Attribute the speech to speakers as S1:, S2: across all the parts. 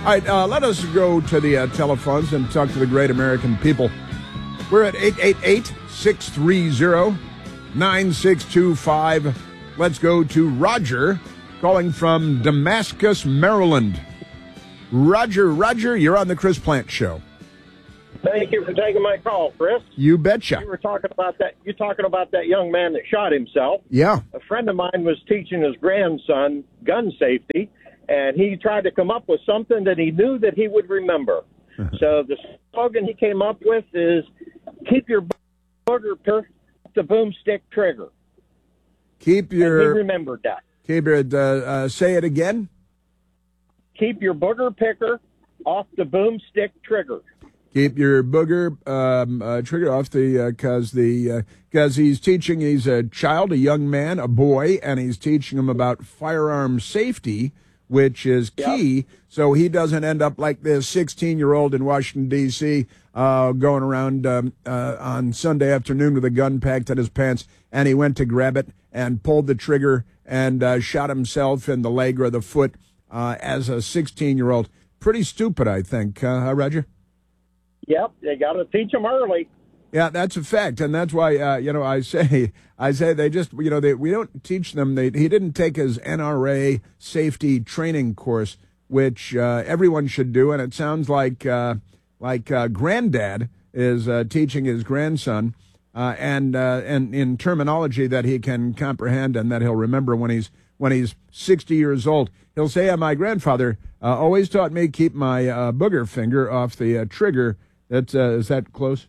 S1: All right, let us go to the telephones and talk to the great American people. We're at 888-630-9625. Let's go to Roger, calling from Damascus, Maryland. Roger, you're on the Chris Plante Show.
S2: Thank you for taking my call, Chris.
S1: You betcha.
S2: You were talking about that. You're talking about that young man that shot himself.
S1: Yeah.
S2: A friend of mine was teaching his grandson gun safety, and he tried to come up with something that he knew that he would remember. So the slogan he came up with is, "Keep your booger off the boomstick trigger."
S1: Keep your.
S2: And he remembered that.
S1: Keep your. Say it again.
S2: Keep your booger picker off the boomstick trigger.
S1: Keep your booger trigger off because he's teaching. He's a child, a young man, a boy, and he's teaching him about firearm safety, which is key. Yep. So he doesn't end up like this 16-year-old in Washington D.C. Going around on Sunday afternoon with a gun packed in his pants, and he went to grab it and pulled the trigger and shot himself in the leg or the foot as a 16-year-old. Pretty stupid, I think, Roger.
S2: Yep, they got to teach them early.
S1: Yeah, that's a fact, and that's why I say they just we don't teach them. He didn't take his NRA safety training course, which everyone should do, and it sounds like Granddad is teaching his grandson, and in terminology that he can comprehend and that he'll remember when he's 60 years old. He'll say, "My grandfather always taught me keep my booger finger off the trigger." Is that close?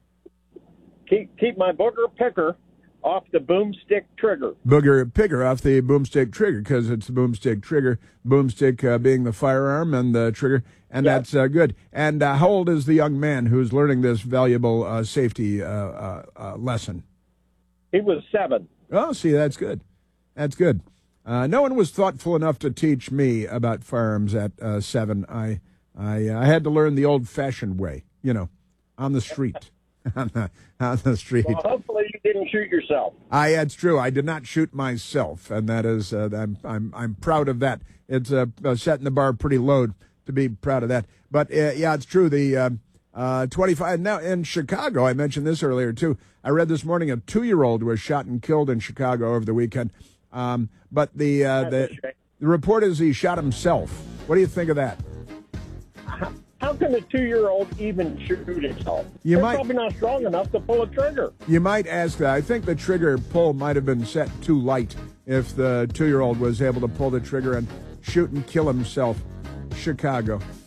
S2: Keep my booger picker off the boomstick trigger.
S1: Booger picker off the boomstick trigger, because it's the boomstick trigger. Boomstick being the firearm and the trigger, and yep. That's good. And how old is the young man who's learning this valuable safety lesson?
S2: He was 7.
S1: Oh, see, that's good. That's good. No one was thoughtful enough to teach me about firearms at 7. I had to learn the old-fashioned way, on the street. on the street.
S2: Well, hopefully you didn't shoot yourself.
S1: That's true. I did not shoot myself, and that is I'm proud of that. It's setting the bar pretty low to be proud of that. But yeah, it's true. The 25 now in Chicago. I mentioned this earlier too. I read this morning a 2-year-old was shot and killed in Chicago over the weekend. But the report is he shot himself. What do you think of that?
S2: How can a 2-year-old even shoot himself? They're probably not strong enough to pull a trigger.
S1: You might ask that. I think the trigger pull might have been set too light if the 2-year-old was able to pull the trigger and shoot and kill himself. Chicago.